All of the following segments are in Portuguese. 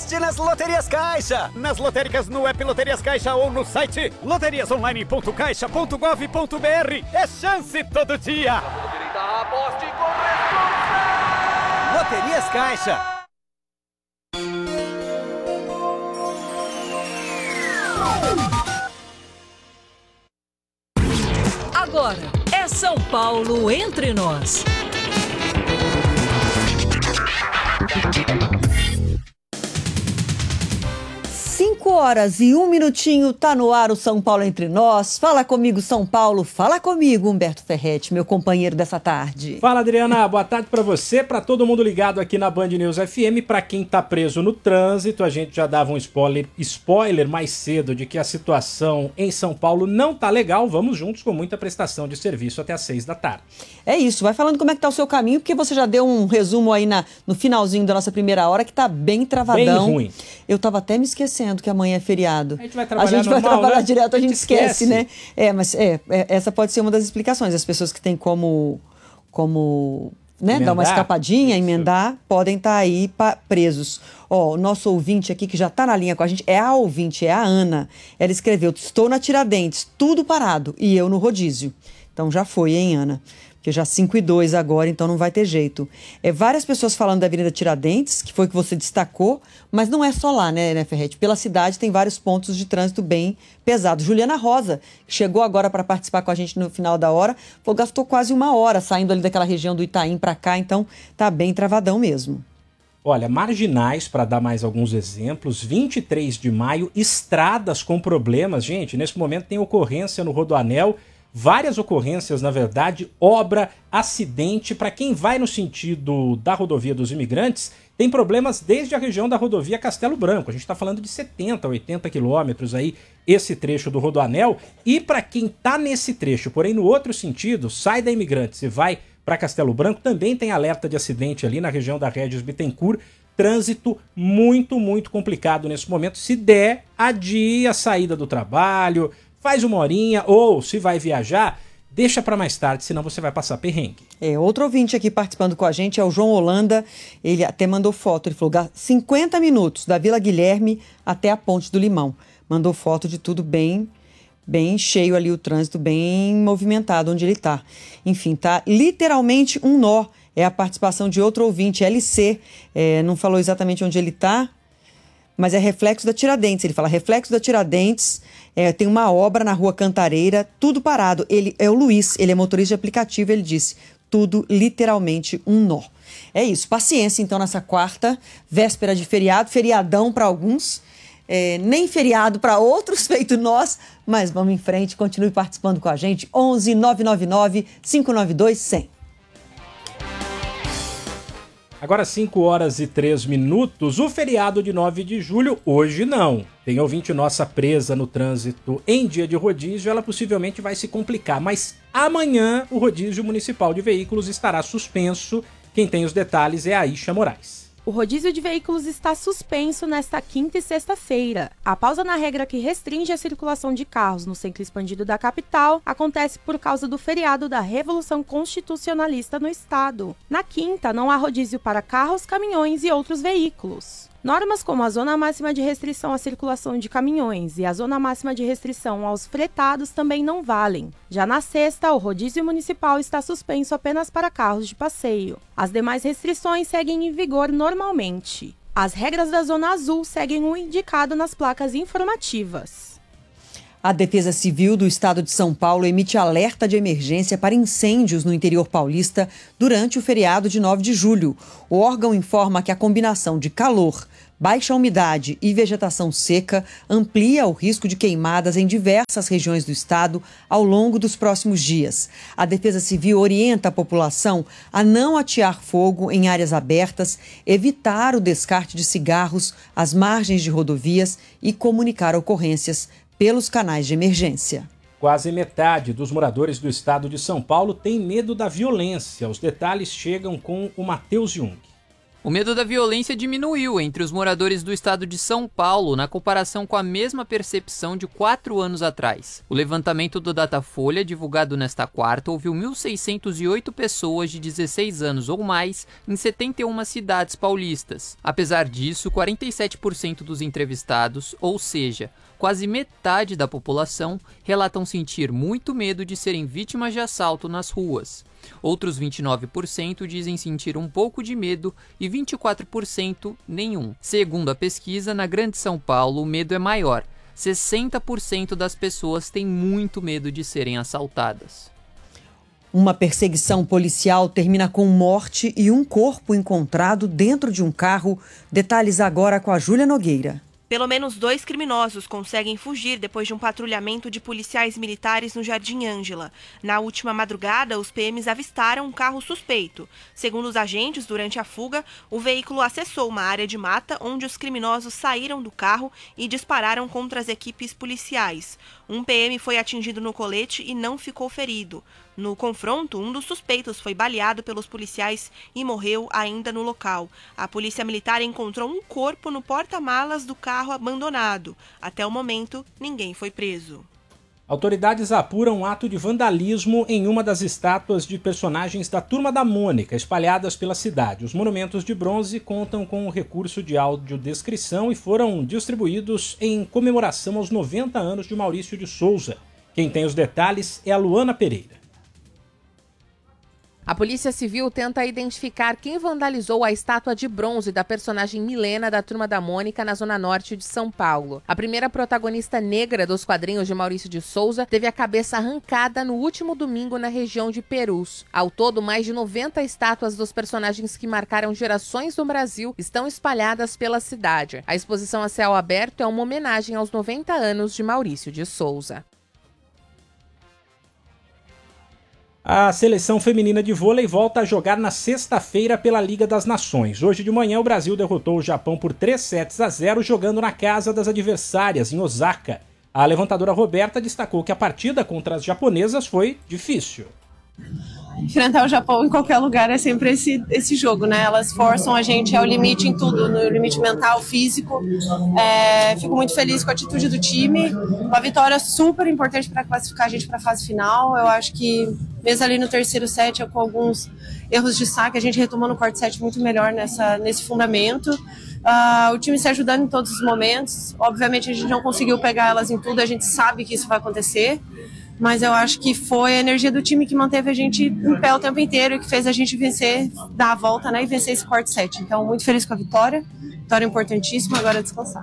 Aposte nas Loterias Caixa. Nas lotéricas no app Loterias Caixa ou no site loteriasonline.caixa.gov.br. É chance todo dia. Aposte com responsa. Loterias Caixa. Agora é São Paulo entre nós. 5h01, tá no ar o São Paulo entre nós. Fala comigo, São Paulo. Fala comigo, Humberto Ferretti, meu companheiro dessa tarde. Fala, Adriana. Boa tarde pra você, pra todo mundo ligado aqui na Band News FM. Pra quem tá preso no trânsito, a gente já dava um spoiler mais cedo de que a situação em São Paulo não tá legal. Vamos juntos com muita prestação de serviço até às 6 da tarde. É isso, vai falando como é que tá o seu caminho, porque você já deu um resumo aí no finalzinho da nossa primeira hora, que tá bem travadão. Bem ruim. Eu tava até me esquecendo que amanhã é feriado. A gente vai trabalhar né? direto, a gente esquece, né? Mas essa pode ser uma das explicações. As pessoas que têm como né, dar uma escapadinha, emendar, podem estar aí presos. Ó, o nosso ouvinte aqui, que já está na linha com a gente, é a ouvinte, é a Ana. Ela escreveu: estou na Tiradentes, tudo parado, e eu no rodízio. Então já foi, hein, Ana? Porque já 5h02 agora, então não vai ter jeito. Várias pessoas falando da Avenida Tiradentes, que foi que você destacou, mas não é só lá, né, Ferretti? Pela cidade tem vários pontos de trânsito bem pesados. Juliana Rosa, que chegou agora para participar com a gente no final da hora, gastou quase 1 hora saindo ali daquela região do Itaim para cá, então tá bem travadão mesmo. Olha, marginais, para dar mais alguns exemplos, 23 de maio, estradas com problemas. Gente, nesse momento tem ocorrência no Rodoanel, várias ocorrências, na verdade, obra, acidente. Para quem vai no sentido da rodovia dos imigrantes, tem problemas desde a região da rodovia Castelo Branco. A gente está falando de 70, 80 quilômetros aí, esse trecho do Rodoanel. E para quem está nesse trecho, porém no outro sentido, sai da Imigrantes e vai para Castelo Branco, também tem alerta de acidente ali na região da Regis Bittencourt. Trânsito muito, muito complicado nesse momento. Se der, adia a saída do trabalho, faz 1 horinha, ou se vai viajar, deixa para mais tarde, senão você vai passar perrengue. Outro ouvinte aqui participando com a gente é o João Holanda. Ele até mandou foto, ele falou 50 minutos da Vila Guilherme até a Ponte do Limão. Mandou foto de tudo bem cheio ali, o trânsito bem movimentado onde ele está. Enfim, tá literalmente um nó. É a participação de outro ouvinte, LC, não falou exatamente onde ele está, mas é Reflexo da Tiradentes. Ele fala: Reflexo da Tiradentes, tem uma obra na Rua Cantareira, tudo parado. Ele é o Luiz, ele é motorista de aplicativo, ele disse: tudo literalmente um nó. É isso, paciência então nessa quarta, véspera de feriado, feriadão para alguns, nem feriado para outros, feito nós, mas vamos em frente, continue participando com a gente, 11 999 592 100. Agora 5h03, o feriado de 9 de julho, hoje não. Tem ouvinte nossa presa no trânsito em dia de rodízio, ela possivelmente vai se complicar, mas amanhã o rodízio municipal de veículos estará suspenso. Quem tem os detalhes é a Aisha Moraes. O rodízio de veículos está suspenso nesta quinta e sexta-feira. A pausa na regra que restringe a circulação de carros no centro expandido da capital acontece por causa do feriado da Revolução Constitucionalista no estado. Na quinta, não há rodízio para carros, caminhões e outros veículos. Normas como a zona máxima de restrição à circulação de caminhões e a zona máxima de restrição aos fretados também não valem. Já na sexta, o rodízio municipal está suspenso apenas para carros de passeio. As demais restrições seguem em vigor normalmente. As regras da zona azul seguem o indicado nas placas informativas. A Defesa Civil do Estado de São Paulo emite alerta de emergência para incêndios no interior paulista durante o feriado de 9 de julho. O órgão informa que a combinação de calor, baixa umidade e vegetação seca amplia o risco de queimadas em diversas regiões do estado ao longo dos próximos dias. A Defesa Civil orienta a população a não atear fogo em áreas abertas, evitar o descarte de cigarros às margens de rodovias e comunicar ocorrências pelos canais de emergência. Quase metade dos moradores do estado de São Paulo tem medo da violência. Os detalhes chegam com o Matheus Jung. O medo da violência diminuiu entre os moradores do estado de São Paulo na comparação com a mesma percepção de 4 anos atrás. O levantamento do Datafolha, divulgado nesta quarta, ouviu 1.608 pessoas de 16 anos ou mais em 71 cidades paulistas. Apesar disso, 47% dos entrevistados, ou seja, quase metade da população, relatam sentir muito medo de serem vítimas de assalto nas ruas. Outros 29% dizem sentir um pouco de medo e 24% nenhum. Segundo a pesquisa, na Grande São Paulo o medo é maior. 60% das pessoas têm muito medo de serem assaltadas. Uma perseguição policial termina com morte e um corpo encontrado dentro de um carro. Detalhes agora com a Júlia Nogueira. Pelo menos 2 criminosos conseguem fugir depois de um patrulhamento de policiais militares no Jardim Ângela. Na última madrugada, os PMs avistaram um carro suspeito. Segundo os agentes, durante a fuga, o veículo acessou uma área de mata onde os criminosos saíram do carro e dispararam contra as equipes policiais. Um PM foi atingido no colete e não ficou ferido. No confronto, um dos suspeitos foi baleado pelos policiais e morreu ainda no local. A polícia militar encontrou um corpo no porta-malas do carro abandonado. Até o momento, ninguém foi preso. Autoridades apuram um ato de vandalismo em uma das estátuas de personagens da Turma da Mônica, espalhadas pela cidade. Os monumentos de bronze contam com um recurso de audiodescrição e foram distribuídos em comemoração aos 90 anos de Maurício de Souza. Quem tem os detalhes é a Luana Pereira. A Polícia Civil tenta identificar quem vandalizou a estátua de bronze da personagem Milena da Turma da Mônica na zona norte de São Paulo. A primeira protagonista negra dos quadrinhos de Maurício de Souza teve a cabeça arrancada no último domingo na região de Perus. Ao todo, mais de 90 estátuas dos personagens que marcaram gerações no Brasil estão espalhadas pela cidade. A exposição a céu aberto é uma homenagem aos 90 anos de Maurício de Souza. A seleção feminina de vôlei volta a jogar na sexta-feira pela Liga das Nações. Hoje de manhã, o Brasil derrotou o Japão por 3-0, jogando na casa das adversárias, em Osaka. A levantadora Roberta destacou que a partida contra as japonesas foi difícil. Enfrentar o Japão em qualquer lugar é sempre esse jogo, né? Elas forçam a gente ao limite em tudo, no limite mental, físico. Fico muito feliz com a atitude do time. Uma vitória super importante para classificar a gente para a fase final. Eu acho que, mesmo ali no terceiro set, com alguns erros de saque, a gente retomou no quarto set muito melhor nesse fundamento. O time se ajudando em todos os momentos. Obviamente a gente não conseguiu pegar elas em tudo, a gente sabe que isso vai acontecer. Mas eu acho que foi a energia do time que manteve a gente em pé o tempo inteiro e que fez a gente vencer, dar a volta, né, e vencer esse quarto set. Então, muito feliz com a vitória. Vitória importantíssima, agora é descansar.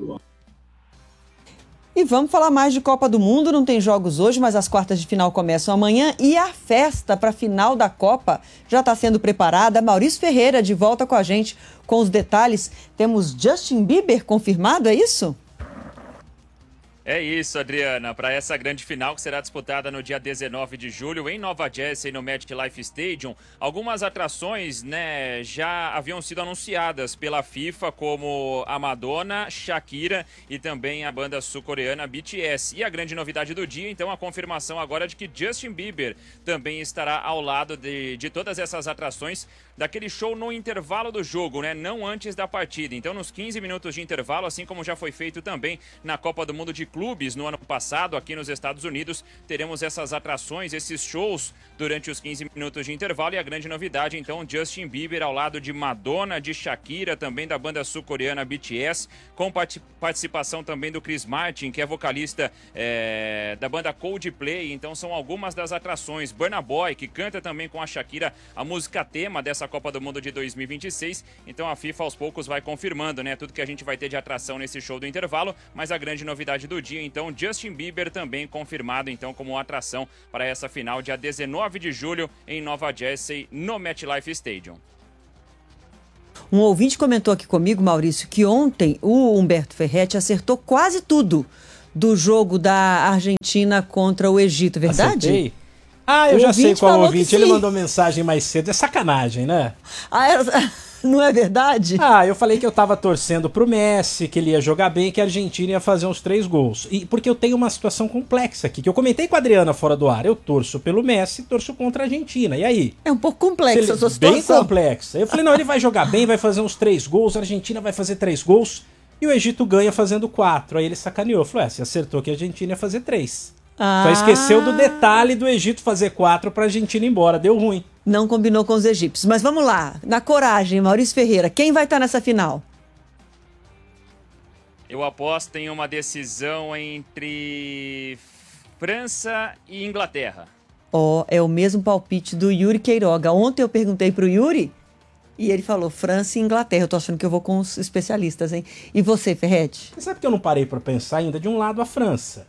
E vamos falar mais de Copa do Mundo. Não tem jogos hoje, mas as quartas de final começam amanhã. E a festa para a final da Copa já está sendo preparada. Maurício Ferreira de volta com a gente com os detalhes. Temos Justin Bieber confirmado, é isso? É isso, Adriana. Para essa grande final que será disputada no dia 19 de julho em Nova Jersey, no MetLife Stadium, algumas atrações, já haviam sido anunciadas pela FIFA, como a Madonna, Shakira e também a banda sul-coreana BTS. E a grande novidade do dia, então, a confirmação agora de que Justin Bieber também estará ao lado de todas essas atrações, daquele show no intervalo do jogo, não antes da partida. Então, nos 15 minutos de intervalo, assim como já foi feito também na Copa do Mundo de Clubes no ano passado, aqui nos Estados Unidos, teremos essas atrações, esses shows durante os 15 minutos de intervalo. E a grande novidade, então, Justin Bieber ao lado de Madonna, de Shakira, também da banda sul-coreana BTS, com participação também do Chris Martin, que é vocalista da banda Coldplay. Então, são algumas das atrações. Burna Boy, que canta também com a Shakira a música tema dessa Copa do Mundo de 2026. Então, a FIFA aos poucos vai confirmando, tudo que a gente vai ter de atração nesse show do intervalo. Mas a grande novidade do dia, então, Justin Bieber também confirmado, então, como atração para essa final, dia 19 de julho, em Nova Jersey, no MetLife Stadium. Um ouvinte comentou aqui comigo, Maurício, que ontem o Humberto Ferretti acertou quase tudo do jogo da Argentina contra o Egito, é verdade? Acertei? Eu já sei qual ouvinte. Ele mandou mensagem mais cedo. É sacanagem, né? Não é verdade? Ah, eu falei que eu tava torcendo pro Messi, que ele ia jogar bem, que a Argentina ia fazer uns 3 gols. E porque eu tenho uma situação complexa aqui, que eu comentei com a Adriana fora do ar. Eu torço pelo Messi, torço contra a Argentina. E aí? É um pouco complexa a sua situação. Bem complexa. Eu falei, não, ele vai jogar bem, vai fazer uns 3 gols, a Argentina vai fazer 3 gols, e o Egito ganha fazendo 4. Aí ele sacaneou, falou, você acertou que a Argentina ia fazer 3. Só esqueceu do detalhe do Egito fazer 4 pra Argentina ir embora, deu ruim. Não combinou com os egípcios. Mas vamos lá, na coragem, Maurício Ferreira, quem vai estar nessa final? Eu aposto em uma decisão entre França e Inglaterra. É o mesmo palpite do Yuri Queiroga. Ontem eu perguntei pro Yuri e ele falou França e Inglaterra. Eu tô achando que eu vou com os especialistas, hein? E você, Ferretti? Você sabe que eu não parei pra pensar ainda de um lado a França.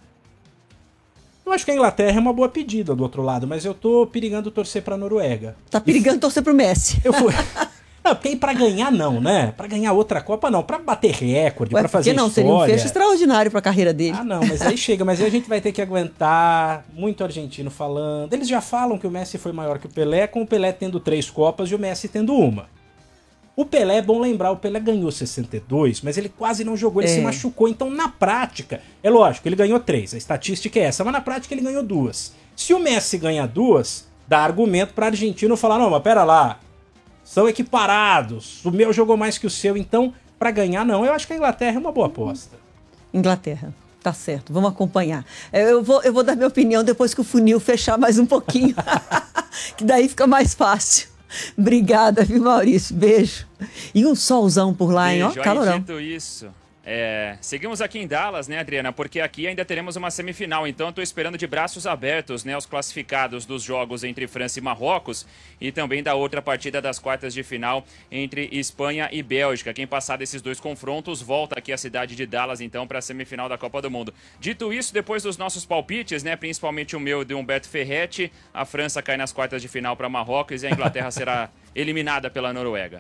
Eu acho que a Inglaterra é uma boa pedida do outro lado, mas eu tô perigando torcer pra Noruega. Tá perigando torcer pro Messi. Eu fui... Não, porque aí pra ganhar não, né? Pra ganhar outra Copa não. Pra bater recorde, pra fazer não? história. Seria um fecho extraordinário pra carreira dele. Ah, não, mas aí chega. Mas aí a gente vai ter que aguentar muito argentino falando. Eles já falam que o Messi foi maior que o Pelé, com o Pelé tendo 3 Copas e o Messi tendo 1. O Pelé, é bom lembrar, o Pelé ganhou 62, mas ele quase não jogou, ele se machucou. Então, na prática, é lógico, ele ganhou 3, a estatística é essa, mas na prática ele ganhou 2. Se o Messi ganha 2, dá argumento para argentino falar, não, mas pera lá, são equiparados, o meu jogou mais que o seu, então, para ganhar não. Eu acho que a Inglaterra é uma boa aposta. Inglaterra, tá certo, vamos acompanhar. Eu vou dar minha opinião depois que o funil fechar mais um pouquinho, que daí fica mais fácil. Obrigada, viu, Maurício? Beijo. E um solzão por lá, hein? Ó, calorão. Dito isso, seguimos aqui em Dallas, né, Adriana? Porque aqui ainda teremos uma semifinal, então eu tô esperando de braços abertos, né, os classificados dos jogos entre França e Marrocos e também da outra partida das quartas de final entre Espanha e Bélgica. Quem passar desses 2 confrontos volta aqui à cidade de Dallas, então, para a semifinal da Copa do Mundo. Dito isso, depois dos nossos palpites, né, principalmente o meu de Humberto Ferretti, a França cai nas quartas de final para Marrocos e a Inglaterra será eliminada pela Noruega.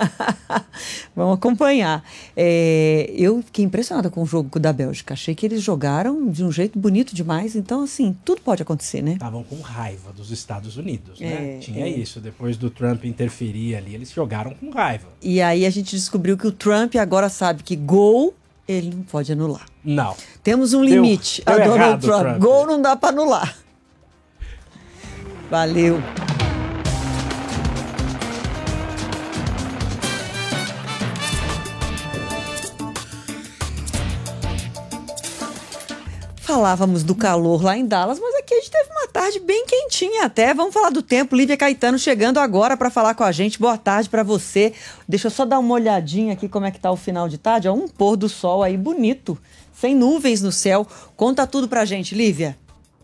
Vamos acompanhar. Eu fiquei impressionada com o jogo da Bélgica. Achei que eles jogaram de um jeito bonito demais. Então, assim, tudo pode acontecer, né? Estavam com raiva dos Estados Unidos, né? Tinha isso. Depois do Trump interferir ali, eles jogaram com raiva. E aí a gente descobriu que o Trump agora sabe que gol ele não pode anular. Não. Temos um limite. Deu Donald errado, Trump. Gol não dá para anular. Valeu. Falávamos do calor lá em Dallas, mas aqui a gente teve uma tarde bem quentinha até. Vamos falar do tempo. Lívia Caetano chegando agora para falar com a gente. Boa tarde para você. Deixa eu só dar uma olhadinha aqui como é que tá o final de tarde. Um pôr do sol aí bonito, sem nuvens no céu. Conta tudo pra gente, Lívia.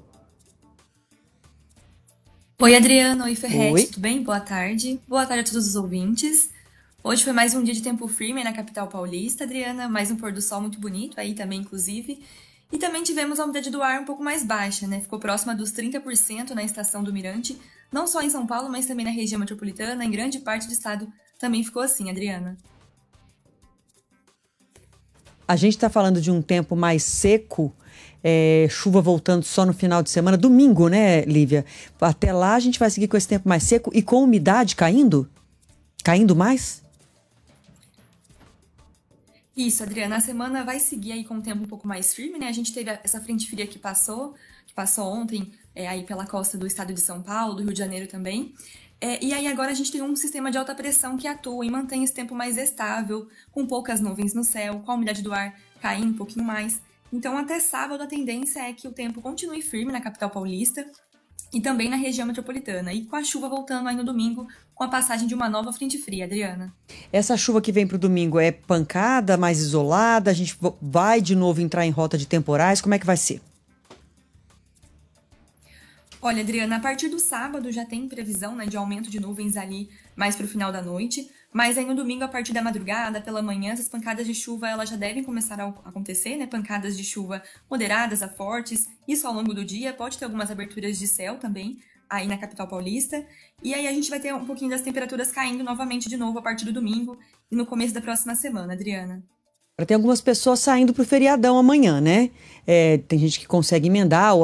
Oi, Adriana. Oi, Ferretti. Oi. Tudo bem? Boa tarde. Boa tarde a todos os ouvintes. Hoje foi mais um dia de tempo firme na capital paulista, Adriana. Mais um pôr do sol muito bonito aí também, inclusive. E também tivemos a umidade do ar um pouco mais baixa, né? Ficou próxima dos 30% na estação do Mirante, não só em São Paulo, mas também na região metropolitana, em grande parte do estado também ficou assim, Adriana. A gente está falando de um tempo mais seco, chuva voltando só no final de semana, domingo, né, Lívia? Até lá a gente vai seguir com esse tempo mais seco e com umidade caindo? Caindo mais? Isso, Adriana, a semana vai seguir aí com um tempo um pouco mais firme, né? A gente teve essa frente fria que passou ontem aí pela costa do estado de São Paulo, do Rio de Janeiro também. E aí agora a gente tem um sistema de alta pressão que atua e mantém esse tempo mais estável, com poucas nuvens no céu, com a umidade do ar caindo um pouquinho mais. Então até sábado a tendência é que o tempo continue firme na capital paulista e também na região metropolitana, e com a chuva voltando aí no domingo, com a passagem de uma nova frente fria, Adriana. Essa chuva que vem para o domingo é pancada, mais isolada? A gente vai de novo entrar em rota de temporais? Como é que vai ser? Olha, Adriana, a partir do sábado já tem previsão, né, de aumento de nuvens ali mais para o final da noite, mas aí no domingo, a partir da madrugada, pela manhã, essas pancadas de chuva elas já devem começar a acontecer, né? Pancadas de chuva moderadas a fortes, isso ao longo do dia, pode ter algumas aberturas de céu também, aí na capital paulista, e aí a gente vai ter um pouquinho das temperaturas caindo novamente de novo a partir do domingo e no começo da próxima semana, Adriana. Tem algumas pessoas saindo para o feriadão amanhã, né? Tem gente que consegue emendar,